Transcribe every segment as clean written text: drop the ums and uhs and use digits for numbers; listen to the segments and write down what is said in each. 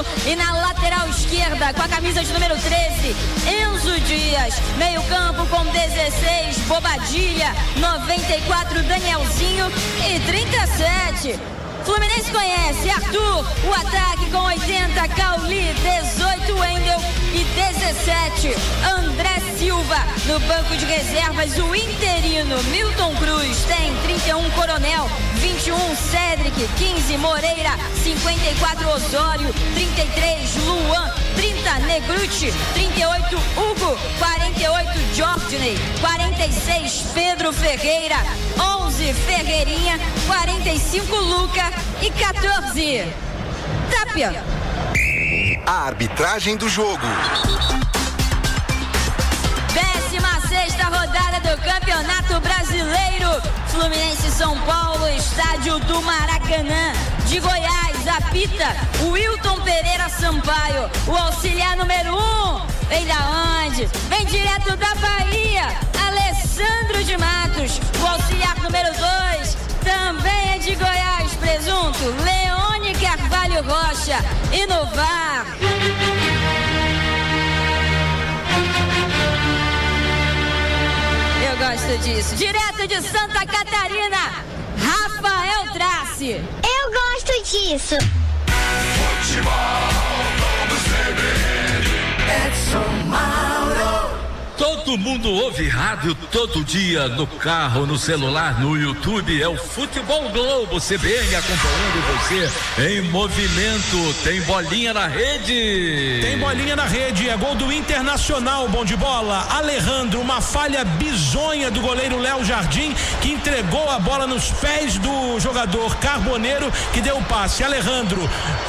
E na lateral esquerda, com a camisa de número 13, Enzo Dias. Meio campo com 16, Bobadilha. 94, Danielzinho. E 37... Fluminense conhece Arthur, o ataque com 80, Cauli, 18, Wendel e 17, André Silva. No banco de reservas, o interino Milton Cruz tem 31, Coronel, 21, Cedric, 15, Moreira, 54, Osório, 33, Luan, 30, Negrucci, 38, Hugo, 48, Jordney, 46, Pedro Ferreira, 11, Ferreirinha, 45, Luca e 14, Tapia. A arbitragem do jogo. 16ª rodada do Campeonato Brasileiro. Fluminense São Paulo, estádio do Maracanã. De Goiás, apita Wilton Pereira Sampaio, o auxiliar número 1. Vem da onde? Vem direto da Bahia, Alessandro de Matos. O auxiliar número 2 também é de Goiás, presunto, Leone Carvalho Rocha. E no VAR, eu gosto disso. Direto de Santa Catarina, Rafael Trace. Eu gosto disso. Futebol, vamos beber. Edson Mauro. Todo mundo ouve rádio todo dia, no carro, no celular, no YouTube. É o Futebol Globo, CBN acompanhando você em movimento. Tem bolinha na rede. Tem bolinha na rede, é gol do Internacional, bom de bola. Alejandro, uma falha bizonha do goleiro Léo Jardim, que entregou a bola nos pés do jogador Carboneiro, que deu o passe. Alejandro,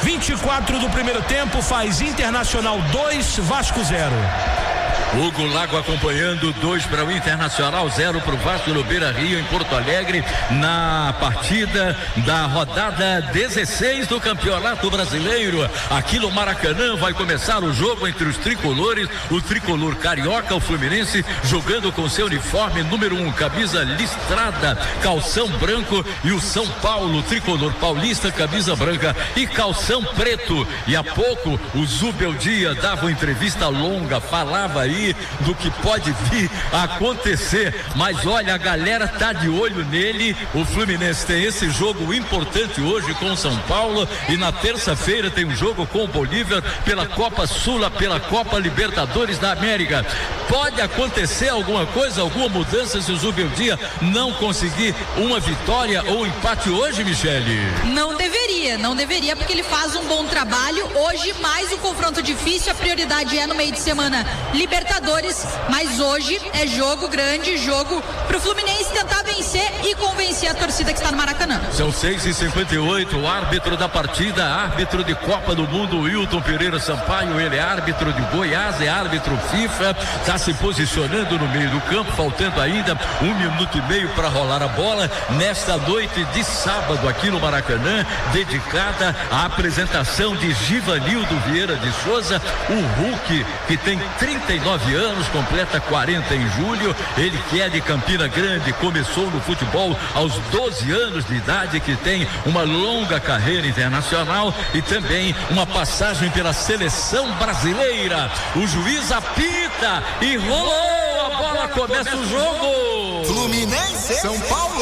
24 do primeiro tempo, faz Internacional 2, Vasco 0. Hugo Lago acompanhando, 2 para o Internacional, 0 para o Vasco no Beira-Rio, em Porto Alegre, na partida da rodada 16 do Campeonato Brasileiro. Aqui no Maracanã vai começar o jogo entre os tricolores, o tricolor carioca, o Fluminense, jogando com seu uniforme número 1, camisa listrada, calção branco, e o São Paulo, tricolor paulista, camisa branca e calção preto. E há pouco o Zubeldia dava uma entrevista longa, falava aí do que pode vir a acontecer, mas olha, a galera tá de olho nele. O Fluminense tem esse jogo importante hoje com o São Paulo, e na terça-feira tem um jogo com o Bolívar pela Copa Sula, pela Copa Libertadores da América. Pode acontecer alguma coisa, alguma mudança se o Zubeldia não conseguir uma vitória ou empate hoje, Michele? Não deveria, porque ele faz um bom trabalho hoje, mais um confronto difícil. A prioridade é no meio de semana Libertadores, mas hoje é jogo grande, jogo pro Fluminense tentar vencer e convencer a torcida que está no Maracanã. São 6h58, o árbitro da partida, árbitro de Copa do Mundo, Wilton Pereira Sampaio. Ele é árbitro de Goiás, é árbitro FIFA, está se posicionando no meio do campo, faltando ainda 1 minuto e meio para rolar a bola nesta noite de sábado aqui no Maracanã, dedicada à apresentação de Givanildo Vieira de Souza, o Hulk, que tem 39 anos, completa 40 em julho. Ele que é de Campina Grande, começou no futebol aos 12 anos de idade, que tem uma longa carreira internacional e também uma passagem pela seleção brasileira. O juiz apita e rolou a bola, começa o jogo. Fluminense, São Paulo.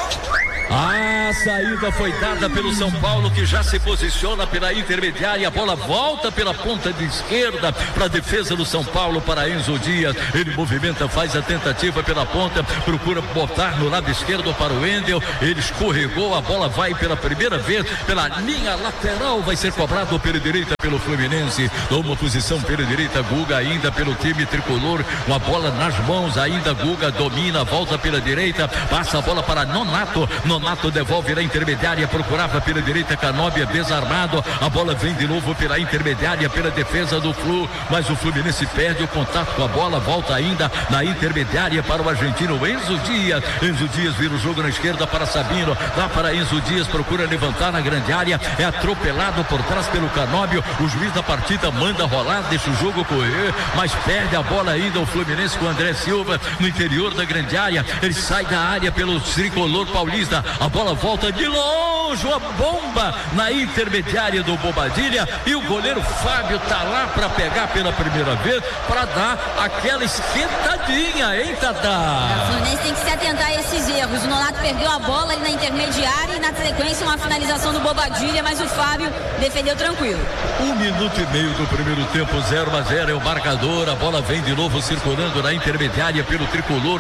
A saída foi dada pelo São Paulo, que já se posiciona pela intermediária. A bola volta pela ponta de esquerda para a defesa do São Paulo, para Enzo Dias. Ele movimenta, faz a tentativa pela ponta, procura botar no lado esquerdo para o Wendel. Ele escorregou, a bola vai pela primeira vez pela linha lateral, vai ser cobrado pela direita pelo Fluminense. Toma posição pela direita, Guga ainda pelo time tricolor, com a bola nas mãos ainda. Guga domina, volta pela direita, passa a bola para Nonato. Nonato devolve na intermediária, procurava pela direita, Canóbia desarmado, a bola vem de novo pela intermediária, pela defesa do Flu, mas o Fluminense perde o contato com a bola, volta ainda na intermediária para o argentino Enzo Dias. Enzo Dias vira o jogo na esquerda para Sabino, lá para Enzo Dias, procura levantar na grande área, é atropelado por trás pelo Canóbio. O juiz da partida manda rolar, deixa o jogo correr, mas perde a bola ainda o Fluminense com o André Silva no interior da grande área. Ele sai da área pelo tricolor paulista, a bola volta de longe longe, uma bomba na intermediária do Bobadilha, e o goleiro Fábio tá lá para pegar pela primeira vez, para dar aquela esquentadinha, hein, Tatá? O Fluminense tem que se atentar a esses erros. O Nonato perdeu a bola ali na intermediária e na sequência uma finalização do Bobadilha, mas o Fábio defendeu tranquilo. 1 minuto e meio do primeiro tempo, 0-0 é o marcador. A bola vem de novo circulando na intermediária pelo tricolor.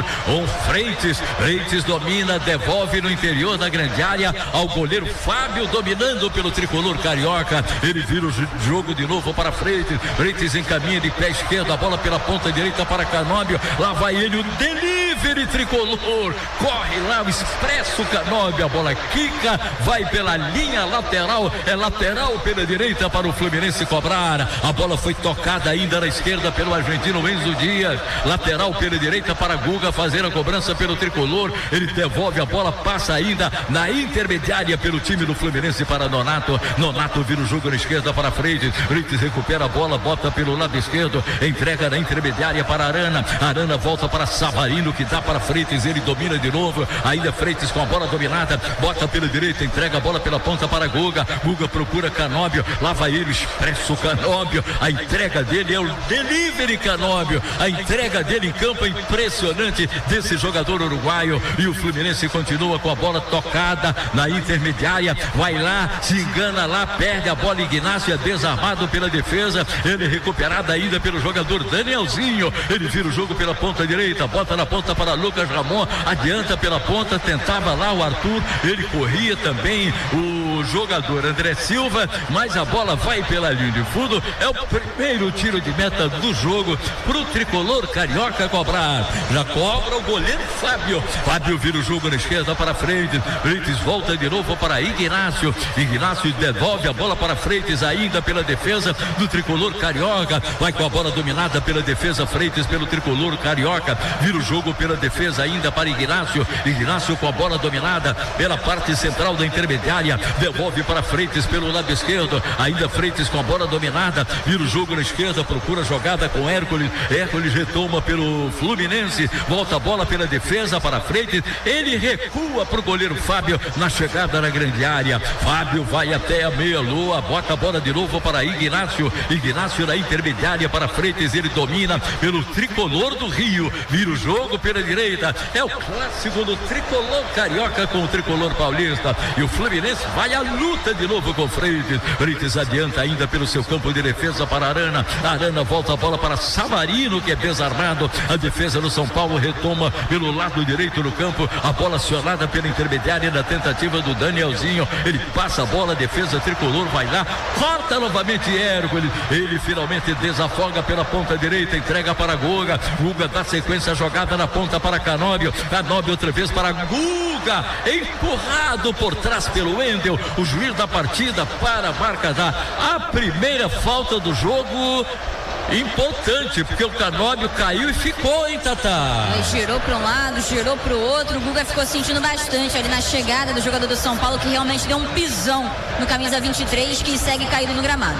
Freitas domina, devolve no interior da grande área ao goleiro Fábio, dominando pelo tricolor carioca. Ele vira o jogo de novo para Freitas encaminha de pé esquerdo, a bola pela ponta direita para Canóbio. Lá vai ele, o delivery tricolor. Corre lá o expresso Canóbio, a bola quica, vai pela linha lateral, é lateral pela direita para o Fluminense cobrar. A bola foi tocada ainda na esquerda pelo argentino Enzo Dias, lateral pela direita para Guga fazer a cobrança pelo tricolor. Ele devolve a bola, passa ainda na intermediária pelo time do Fluminense para Nonato vira o jogo na esquerda para Freitas recupera a bola, bota pelo lado esquerdo, entrega na intermediária para Arana volta para Savarino, que dá para Freitas, ele domina de novo, ainda Freitas com a bola dominada, bota pela direita, entrega a bola pela ponta para Guga procura Canóbio, lá vai ele, expresso Canóbio, a entrega dele é o delivery Canóbio, a entrega dele em campo é impressionante desse jogador uruguaio, e o Fluminense continua com a bola tocada na intermediária, vai lá, se engana lá, perde a bola, Ignacio é desarmado pela defesa, ele é recuperado ainda pelo jogador Danielzinho, ele vira o jogo pela ponta direita, bota na ponta para Lucas Ramon, adianta pela ponta, tentava lá o Arthur, ele corria também o jogador André Silva, mas a bola vai pela linha de fundo, é o primeiro tiro de meta do jogo pro tricolor carioca cobrar, já cobra o goleiro Fábio vira o jogo na esquerda para Freitas volta de novo para Ignacio devolve a bola para Freitas ainda pela defesa do tricolor carioca, vai com a bola dominada pela defesa Freitas pelo tricolor carioca, vira o jogo pela defesa ainda para Ignacio com a bola dominada pela parte central da intermediária, devolve para Freitas pelo lado esquerdo, ainda Freitas com a bola dominada, vira o jogo na esquerda, procura jogada com Hércules retoma pelo Fluminense, volta a bola pela defesa para Freitas, ele recua para o goleiro Fábio na chegada na grande área, Fábio vai até a meia-lua, bota a bola de novo para Ignacio na intermediária para Freitas, ele domina pelo tricolor do Rio, vira o jogo pela direita, é o clássico do tricolor carioca com o tricolor paulista, e o Fluminense vai à luta de novo com Freitas adianta ainda pelo seu campo de defesa para Arana volta a bola para Savarino, que é desarmado, a defesa do São Paulo retoma pelo lado direito do campo, a bola acionada pela intermediária da tentativa do Danielzinho, ele passa a bola, a defesa tricolor vai lá, corta novamente Hércules, ele finalmente desafoga pela ponta direita, entrega para Guga dá sequência jogada na ponta para Canóbio outra vez para Guga, empurrado por trás pelo Wendel, o juiz da partida para a marca a primeira falta do jogo. Importante, porque o Canóbio caiu e ficou, hein, Tatá? Ele girou para um lado, girou para o outro. O Guga ficou sentindo bastante ali na chegada do jogador do São Paulo, que realmente deu um pisão no camisa 23, que segue caído no gramado.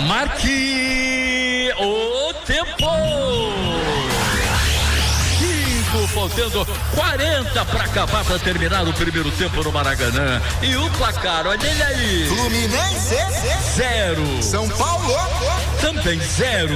Marque o tempo! Faltando 40 para acabar, para terminar o primeiro tempo no Maracanã. E o placar, olha ele aí. Fluminense 0. São Paulo também 0.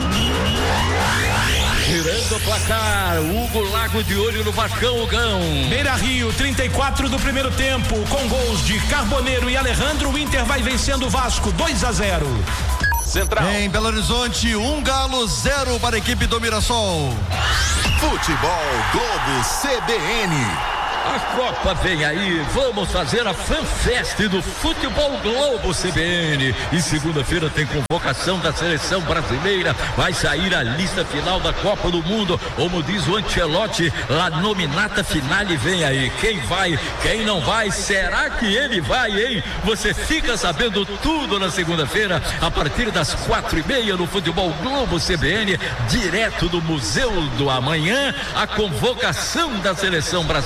Girando o placar, Hugo Lago de olho no Vascão, Hugão. Beira Rio, 34 do primeiro tempo, com gols de Carboneiro e Alejandro, o Inter vai vencendo o Vasco 2-0. Central. Em Belo Horizonte, 1 Galo, 0 para a equipe do Mirassol. Futebol Globo CBN. A Copa vem aí, vamos fazer a FanFest do Futebol Globo CBN. E segunda-feira tem convocação da seleção brasileira. Vai sair a lista final da Copa do Mundo. Como diz o Ancelotti, a nominata finale vem aí. Quem vai, quem não vai, será que ele vai, hein? Você fica sabendo tudo na segunda-feira, a partir das 4:30 no Futebol Globo CBN, direto do Museu do Amanhã, a convocação da seleção brasileira.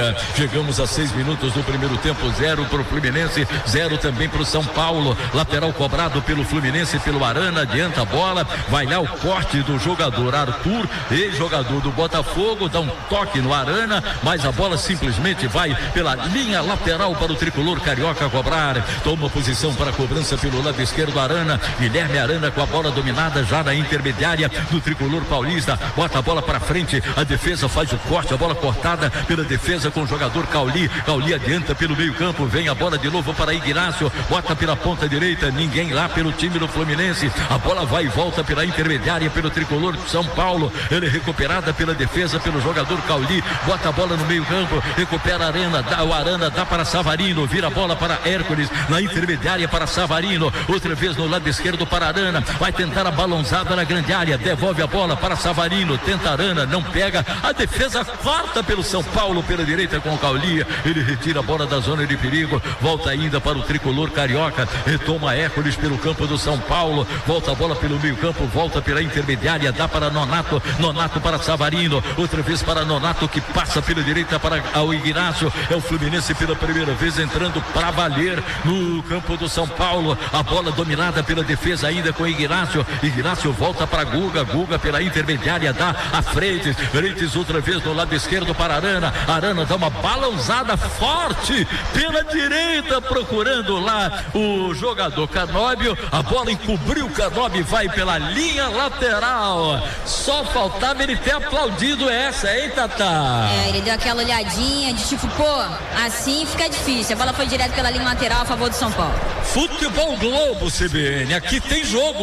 dia. Chegamos a 6 minutos do primeiro tempo, 0 pro Fluminense, 0 também pro São Paulo. Lateral cobrado pelo Fluminense, pelo Arana, adianta a bola, vai lá o corte do jogador Arthur, ex-jogador do Botafogo, dá um toque no Arana, mas a bola simplesmente vai pela linha lateral para o tricolor carioca cobrar. Toma posição para a cobrança pelo lado esquerdo, Arana, Guilherme Arana com a bola dominada já na intermediária do tricolor paulista, bota a bola para frente, a defesa faz o corte, a bola cortada pela defesa com o jogador Cauli adianta pelo meio campo, vem a bola de novo para Ignácio, bota pela ponta direita, ninguém lá pelo time do Fluminense, a bola vai e volta pela intermediária pelo tricolor de São Paulo, ele é recuperada pela defesa pelo jogador Cauli, bota a bola no meio campo, recupera a Arana, o Arana dá para Savarino, vira a bola para Hércules, na intermediária para Savarino, outra vez no lado esquerdo para Arana, vai tentar a balãozada na grande área, devolve a bola para Savarino, tenta Arana, não pega, a defesa corta pelo São Paulo, pela direita com o Cauli, ele retira a bola da zona de perigo, volta ainda para o tricolor carioca, retoma Hércules pelo campo do São Paulo, volta a bola pelo meio campo, volta pela intermediária, dá para Nonato para Savarino, outra vez para Nonato que passa pela direita para o Ignácio, é o Fluminense pela primeira vez entrando para valer no campo do São Paulo, a bola dominada pela defesa ainda com Ignácio volta para Guga pela intermediária dá a Freitas outra vez do lado esquerdo para Arana dá uma balãozada forte pela direita procurando lá o jogador Canóbio, a bola encobriu o Canóbio, vai pela linha lateral, só faltava ele ter aplaudido essa, hein, Tatá? Ele deu aquela olhadinha de tipo, assim fica difícil, a bola foi direto pela linha lateral a favor do São Paulo. Futebol Globo CBN, aqui tem jogo.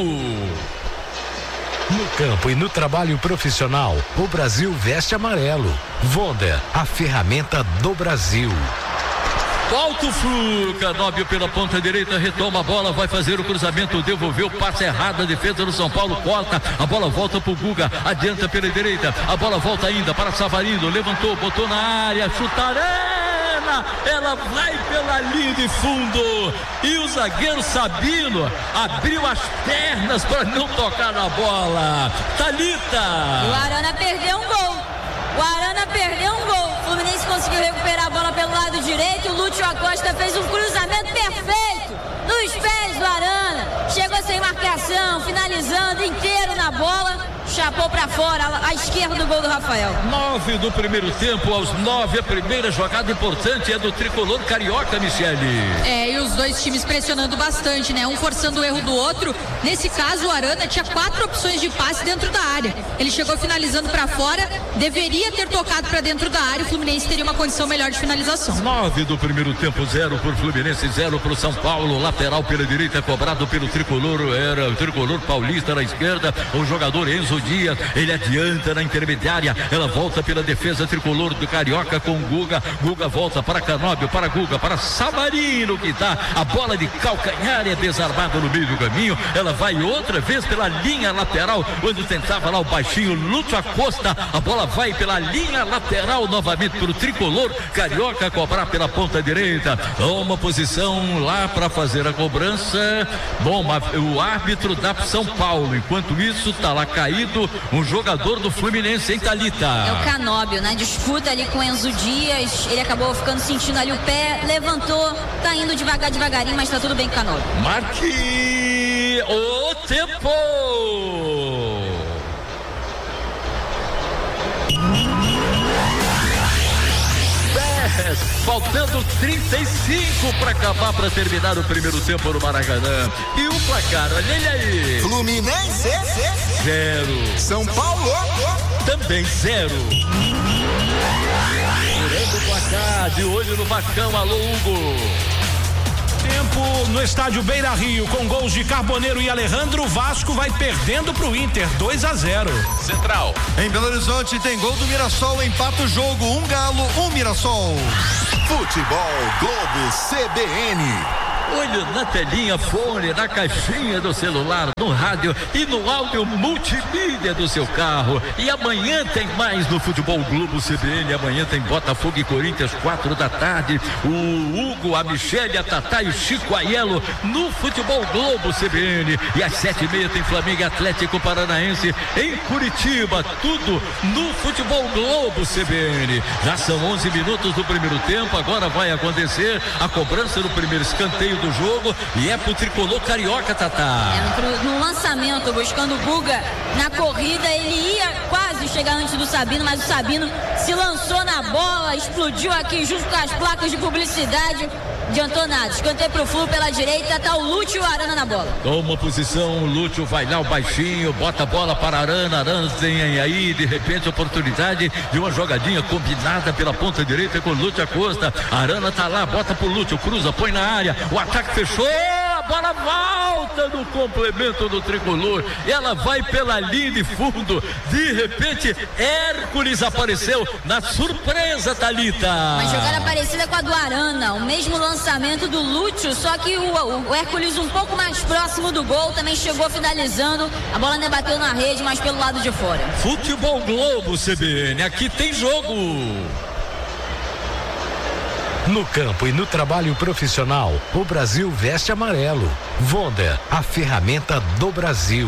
No campo e no trabalho profissional, o Brasil veste amarelo. Vonda, a ferramenta do Brasil. Volta o Flu, Canóbio pela ponta direita, retoma a bola, vai fazer o cruzamento, devolveu, passa errado, a defesa do São Paulo corta, a bola volta pro Guga, adianta pela direita, a bola volta ainda para Savarino, levantou, botou na área, chutarena, ela vai pela linha de fundo, e o zagueiro Sabino abriu as pernas para não tocar na bola. Thalita. O Arana perdeu um gol. O Fluminense conseguiu recuperar a bola pelo lado direito. O Lúcio Acosta fez um cruzamento perfeito nos pés do Arana. Chegou sem marcação, finalizando inteiro na bola. Chapou pra fora, à esquerda do gol do Rafael. 9 do primeiro tempo, aos 9, a primeira jogada importante é do tricolor carioca, Michele. E os dois times pressionando bastante, né? Um forçando o erro do outro. Nesse caso, o Arana tinha 4 opções de passe dentro da área. Ele chegou finalizando pra fora, deveria ter tocado pra dentro da área. O Fluminense teria uma condição melhor de finalização. 9 do primeiro tempo, 0 por Fluminense, 0 pro São Paulo. Lateral pela direita, cobrado pelo tricolor, era o tricolor paulista na esquerda. O jogador Enzo Dias, ele adianta na intermediária, ela volta pela defesa tricolor do carioca com Guga volta para Canóbio, para Guga, para Savarino que dá a bola de calcanhar, é desarmada no meio do caminho, ela vai outra vez pela linha lateral, quando tentava lá o baixinho Lúcio Acosta, a bola vai pela linha lateral novamente para o tricolor carioca cobrar pela ponta direita, uma posição lá para fazer a cobrança. Bom, o árbitro dá para São Paulo, enquanto isso tá lá caído um jogador do Fluminense, hein, Thalita? É o Canóbio, né? Disputa ali com Enzo Dias, ele acabou ficando sentindo ali o pé, levantou, tá indo devagarinho, mas tá tudo bem com o Canóbio. Marque o tempo! Faltando 35 para acabar, para terminar o primeiro tempo no Maracanã. E o placar, olha ele aí. Fluminense 0. São Paulo também 0. Virando o placar, de olho no Vacão, alô Hugo. Tempo no estádio Beira Rio, com gols de Carboneiro e Alejandro, o Vasco vai perdendo pro Inter, 2-0. Central. Em Belo Horizonte tem gol do Mirassol, empata o jogo, 1 Galo, 1 Mirassol. Futebol Globo CBN. Olha na telinha, fone, na caixinha do celular, no rádio e no áudio multimídia do seu carro. E amanhã tem mais no Futebol Globo CBN. Amanhã tem Botafogo e Corinthians, 4 da tarde. O Hugo, a Michele, a Tatá e o Chico Aiello no Futebol Globo CBN. E às 7h30 tem Flamengo e Atlético Paranaense em Curitiba. Tudo no Futebol Globo CBN. Já são 11 minutos do primeiro tempo. Agora vai acontecer a cobrança do primeiro escanteio do jogo e é pro tricolor carioca, Tatá. No lançamento, buscando o Guga na corrida, ele ia quase chegar antes do Sabino, mas o Sabino se lançou na bola, explodiu aqui junto com as placas de publicidade. Adiantou nada, escanteio pro Flu pela direita, tá o Lúcio e o Arana na bola. Toma posição, o Lúcio vai lá, o baixinho, bota a bola para Arana tem aí, de repente, oportunidade de uma jogadinha combinada pela ponta direita com o Lúcio Acosta. Arana tá lá, bota pro Lúcio, cruza, põe na área, o ataque fechou, a bola volta no complemento do tricolor, ela vai pela linha de fundo, de repente, Hércules apareceu na surpresa, Thalita. Uma jogada parecida com a do Arana, o mesmo lançamento do Lúcio, só que o Hércules um pouco mais próximo do gol, também chegou finalizando, a bola ainda bateu na rede, mas pelo lado de fora. Futebol Globo CBN, aqui tem jogo. No campo e no trabalho profissional, o Brasil veste amarelo. Vonda, a ferramenta do Brasil.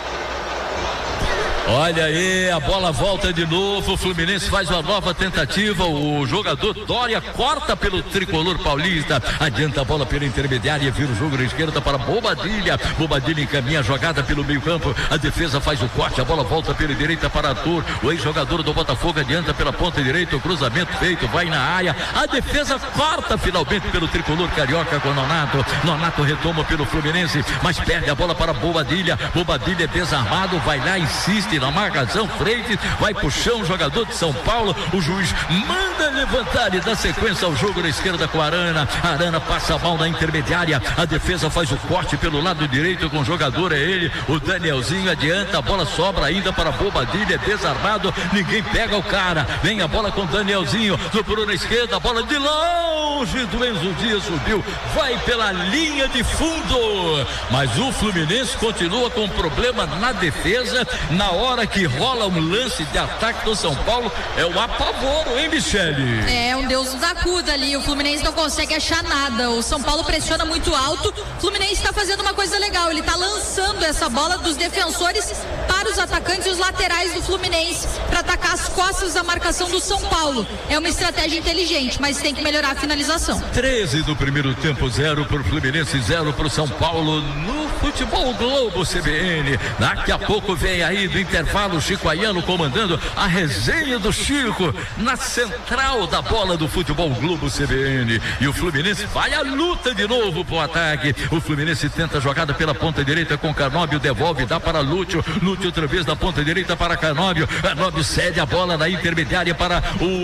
Olha aí, a bola volta de novo, o Fluminense faz uma nova tentativa, o jogador Dória corta pelo tricolor paulista, adianta a bola pela intermediária, vira o jogo na esquerda para Bobadilha encaminha a jogada pelo meio campo, a defesa faz o corte, a bola volta pela direita para Arthur, o ex-jogador do Botafogo adianta pela ponta direita, o cruzamento feito, vai na área, a defesa corta finalmente pelo tricolor carioca com Nonato retoma pelo Fluminense, mas perde a bola para Bobadilha é desarmado, vai lá, insiste na marcação, Freitas vai pro chão, jogador de São Paulo, o juiz manda levantar e dá sequência ao jogo na esquerda com Arana passa mal na intermediária, a defesa faz o corte pelo lado direito com o jogador, é ele, o Danielzinho adianta, a bola sobra ainda para Bobadilha, desarmado, ninguém pega o cara, vem a bola com o Danielzinho, sobrou na esquerda, a bola de longe do Enzo Dias subiu, vai pela linha de fundo, mas o Fluminense continua com problema na defesa, na hora que rola um lance de ataque do São Paulo, é um apavoro, hein, Michele? É um Deus nos acuda ali, o Fluminense não consegue achar nada, o São Paulo pressiona muito alto, o Fluminense está fazendo uma coisa legal, ele está lançando essa bola dos defensores para os atacantes e os laterais do Fluminense, para atacar as costas da marcação do São Paulo, é uma estratégia inteligente, mas tem que melhorar a finalização. 13 do primeiro tempo, 0 para o Fluminense, 0 para o São Paulo, no Futebol Globo CBN, daqui a pouco vem aí do intervalo, Chico Aiello comandando a resenha do Chico na central da bola do Futebol Globo CBN, e o Fluminense vai à luta de novo pro ataque, o Fluminense tenta a jogada pela ponta direita com Canóbio, devolve, dá para Lúcio outra vez da ponta direita para Canóbio cede a bola na intermediária para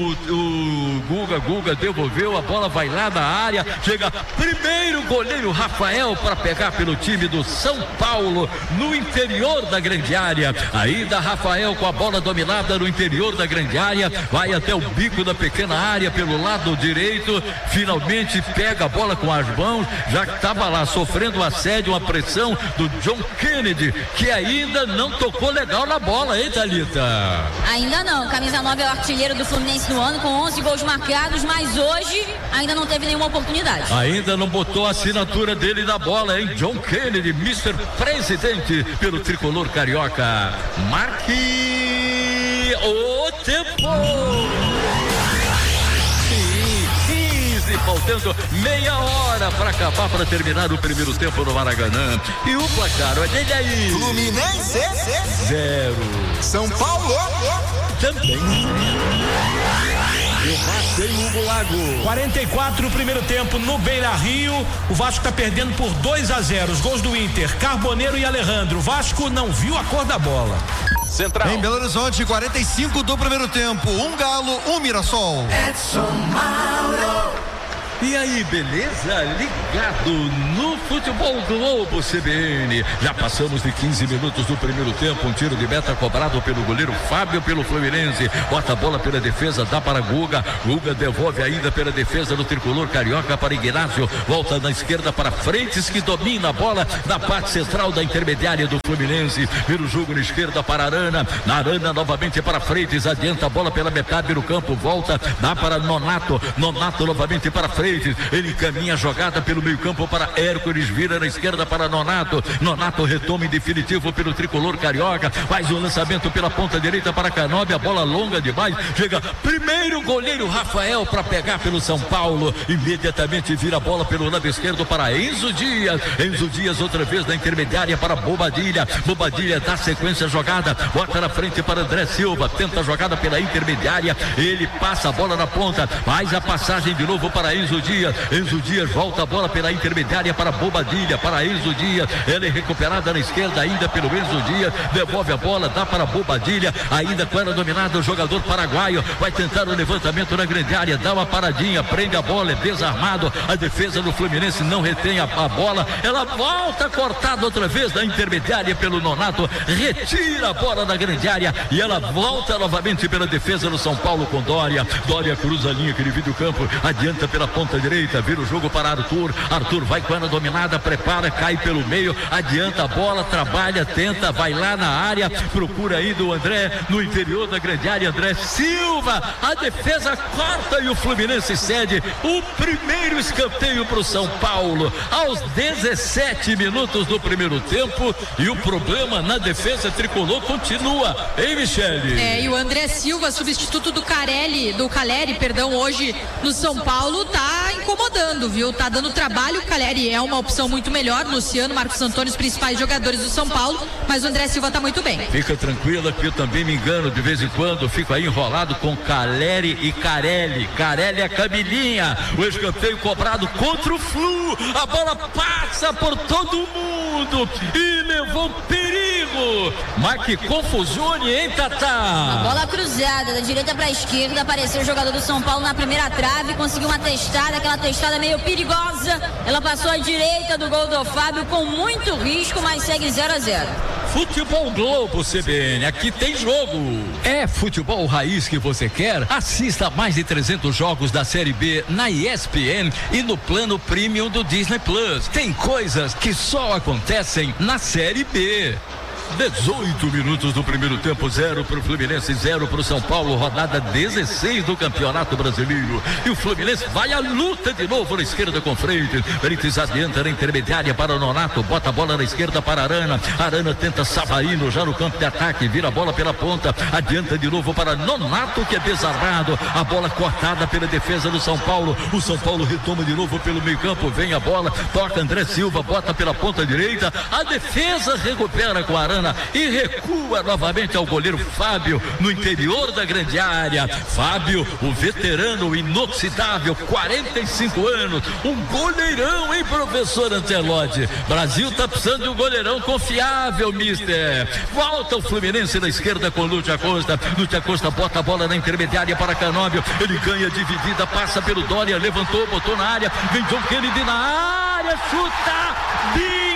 o Guga devolveu, a bola vai lá na área, chega primeiro goleiro Rafael para pegar pelo time do São Paulo no interior da grande área, ainda Rafael com a bola dominada no interior da grande área, vai até o bico da pequena área pelo lado direito, finalmente pega a bola com as mãos, já estava lá sofrendo um assédio, uma pressão do John Kennedy, que ainda não tocou legal na bola, hein, Thalita? Ainda não, camisa 9 é o artilheiro do Fluminense no ano, com 11 gols marcados, mas hoje ainda não teve nenhuma oportunidade. Ainda não botou a assinatura dele na bola, hein? John Kennedy, Mr. Presidente pelo tricolor carioca. Marque o tempo. Faltando meia hora para acabar, para terminar o primeiro tempo no Maracanã. E o placar, olha ele aí. Fluminense 0. São Paulo também. O Vasco em Hugo Lago. 44 primeiro tempo no Beira-Rio. O Vasco está perdendo por 2-0. Os gols do Inter, Carboneiro e Alejandro. O Vasco não viu a cor da bola. Central. Em Belo Horizonte, 45 do primeiro tempo. Um Galo, um Mirassol. Edson Mauro. E aí, beleza? Ligado no Futebol Globo CBN. Já passamos de 15 minutos do primeiro tempo. Um tiro de meta cobrado pelo goleiro Fábio pelo Fluminense. Bota a bola pela defesa, dá para Guga. Guga devolve ainda pela defesa do tricolor carioca para Ignacio. Volta na esquerda para Freitas, que domina a bola na parte central da intermediária do Fluminense. Vira o jogo na esquerda para Arana. Na Arana novamente para Freitas. Adianta a bola pela metade do campo. Volta, dá para Nonato. Nonato novamente para Freitas. Ele caminha a jogada pelo meio campo para Hércules, vira na esquerda para Nonato. Nonato retoma em definitivo pelo tricolor carioca, faz o lançamento pela ponta direita para Canóbio, a bola longa demais, chega primeiro o goleiro Rafael para pegar pelo São Paulo, imediatamente vira a bola pelo lado esquerdo para Enzo Dias. Enzo Dias outra vez na intermediária para Bobadilha. Bobadilha dá sequência à jogada, bota na frente para André Silva, tenta a jogada pela intermediária, ele passa a bola na ponta, faz a passagem de novo para Enzo Dias. Enzo Dias volta a bola pela intermediária para Bobadilha, para Enzo Dias, ela é recuperada na esquerda ainda pelo Enzo Dias, devolve a bola, dá para Bobadilha, ainda com ela dominada o jogador paraguaio, vai tentar o levantamento na grande área, dá uma paradinha, prende a bola, é desarmado, a defesa do Fluminense não retém a bola, ela volta cortada outra vez na intermediária pelo Nonato, retira a bola da grande área e ela volta novamente pela defesa do São Paulo com Dória. Dória cruza a linha que divide o campo, adianta pela ponta direita, vira o jogo para Arthur. Arthur vai com ela dominada, prepara, cai pelo meio, adianta a bola, trabalha, tenta, vai lá na área, procura ainda o André no interior da grande área, André Silva, a defesa corta e o Fluminense cede o primeiro escanteio para o São Paulo aos 17 minutos do primeiro tempo e o problema na defesa tricolor continua, hein, Michele? E o André Silva, substituto do Caleri, hoje no São Paulo, tá incomodando, viu? Tá dando trabalho. O Caleri é uma opção muito melhor. Luciano, Marcos Antônio, os principais jogadores do São Paulo, mas o André Silva tá muito bem. Fica tranquila que eu também me engano de vez em quando, fico aí enrolado com Caleri e Carelli. Carelli é a Camilinha. O escanteio cobrado contra o Flu. A bola passa por todo mundo e levou perigo. Mas que confusão, hein, Tatá? A bola cruzada da direita para a esquerda, apareceu o jogador do São Paulo na primeira trave, conseguiu uma testada, aquela testada meio perigosa. Ela passou à direita do gol do Fábio com muito risco, mas segue 0-0. Futebol Globo CBN, aqui tem jogo. É futebol raiz que você quer? Assista a mais de 300 jogos da Série B na ESPN e no plano Premium do Disney Plus. Tem coisas que só acontecem na Série B. 18 minutos do primeiro tempo, 0 para o Fluminense, 0 para o São Paulo, rodada 16 do Campeonato Brasileiro. E o Fluminense vai à luta de novo na esquerda com Freitas. Freitas adianta na intermediária para o Nonato, bota a bola na esquerda para Arana. Arana tenta Savarino já no campo de ataque, vira a bola pela ponta, adianta de novo para Nonato, que é desarmado. A bola cortada pela defesa do São Paulo. O São Paulo retoma de novo pelo meio campo, vem a bola, toca André Silva, bota pela ponta direita. A defesa recupera com a Arana e recua novamente ao goleiro Fábio no interior da grande área. Fábio, o veterano, o inoxidável, 45 anos, um goleirão, hein, professor Ancelotti? Brasil tá precisando de um goleirão confiável, mister. Volta o Fluminense na esquerda com Lúcio Acosta. Lúcio Acosta bota a bola na intermediária para Canóbio, ele ganha dividida, passa pelo Dória, levantou, botou na área, vem John Kennedy na área, chuta!